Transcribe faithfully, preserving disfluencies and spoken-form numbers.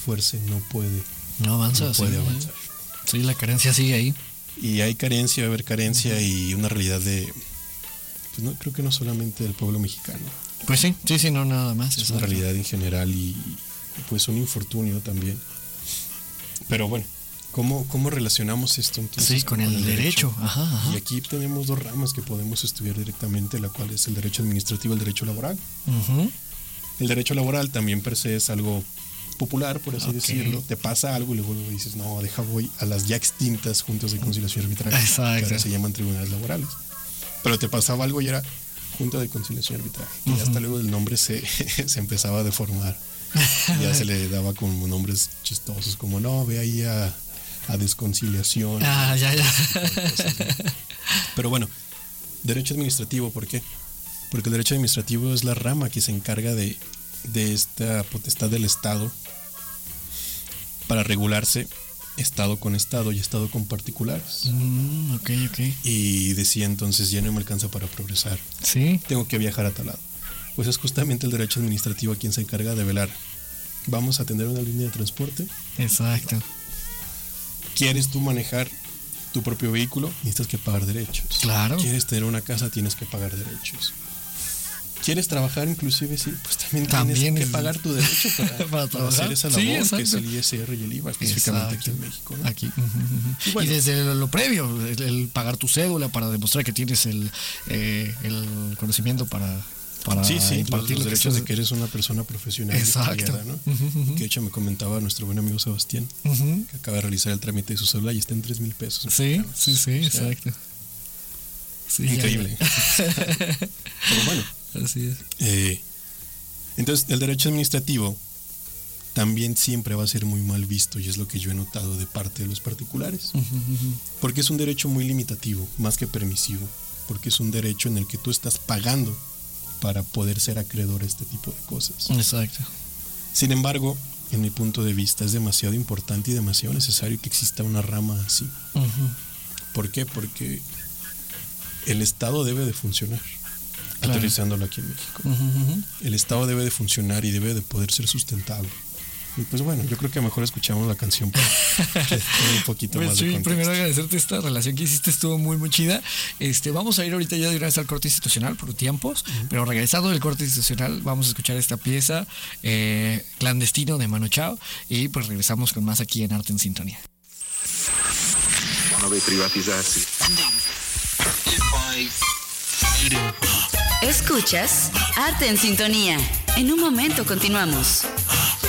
esfuerce no puede, no avanza, no puede sí, avanzar. Sí, la carencia sigue ahí. Y hay carencia, va a haber carencia y una realidad de, pues no, creo que no solamente del pueblo mexicano. Pues sí, sí, sí, no, nada más. Es exacto. una realidad en general y pues un infortunio también. Pero bueno, ¿cómo, cómo relacionamos esto entonces? Sí, con, con el, el derecho. derecho. Ajá, ajá. Y aquí tenemos dos ramas que podemos estudiar directamente, la cual es el derecho administrativo y el derecho laboral. Uh-huh. El derecho laboral también per se es algo popular, por así okay. decirlo. Te pasa algo y luego dices, no, deja voy a las ya extintas juntas de conciliación y arbitraje, exacto. que ahora se llaman tribunales laborales. Pero te pasaba algo y era junta de conciliación y arbitraje. Uh-huh. Y hasta luego el nombre se, se empezaba a deformar. Ya se le daba como nombres chistosos, como no, ve ahí a, a desconciliación. Ah, ya, ya. Cosas, ¿no? Pero bueno, derecho administrativo, ¿por qué? Porque el derecho administrativo es la rama que se encarga de, de esta potestad del Estado para regularse Estado con Estado y Estado con particulares. Mm, ok, ok. Y decía entonces, ya no me alcanza para progresar. Sí. Tengo que viajar a tal lado. Pues es justamente el derecho administrativo a quien se encarga de velar. ¿Vamos a tener una línea de transporte? Exacto. ¿Quieres tú manejar tu propio vehículo? Necesitas que pagar derechos. Claro. ¿Quieres tener una casa? Tienes que pagar derechos. ¿Quieres trabajar inclusive? Sí, pues también, también tienes es... que pagar tu derecho para, para, para hacer esa labor, sí, que es el I S R y el I V A, específicamente aquí en México, ¿no? Aquí. Uh-huh, uh-huh. Y, bueno, y desde lo, lo previo, el, el pagar tu cédula para demostrar que tienes el, eh, el conocimiento para... Para sí, sí, los, los derechos que de que eres una persona profesional. Exacto. ¿no? Uh-huh, uh-huh. Que de hecho me comentaba nuestro buen amigo Sebastián, uh-huh. que acaba de realizar el trámite de su cédula y está en tres mil pesos. Sí, sí, sí, o sea, exacto. Sí, increíble. Pero bueno. Así es. Eh, entonces, el derecho administrativo también siempre va a ser muy mal visto y es lo que yo he notado de parte de los particulares. Uh-huh, uh-huh. Porque es un derecho muy limitativo, más que permisivo. Porque es un derecho en el que tú estás pagando para poder ser acreedor a este tipo de cosas. Exacto. Sin embargo, en mi punto de vista, es demasiado importante y demasiado necesario que exista una rama así. Uh-huh. ¿Por qué? Porque el Estado debe de funcionar, claro. Aterrizándolo aquí en México. Uh-huh. El Estado debe de funcionar y debe de poder ser sustentable. Y pues bueno, yo creo que mejor escuchamos la canción para que tenga un poquito pues más sí, de contexto. Primero agradecerte esta relación que hiciste, estuvo muy muy chida. Este, vamos a ir ahorita ya de una vez al corte institucional por tiempos, uh-huh. pero regresando del corte institucional vamos a escuchar esta pieza eh, Clandestino de Manu Chao y pues regresamos con más aquí en Arte en Sintonía. Escuchas Arte en Sintonía. En un momento continuamos.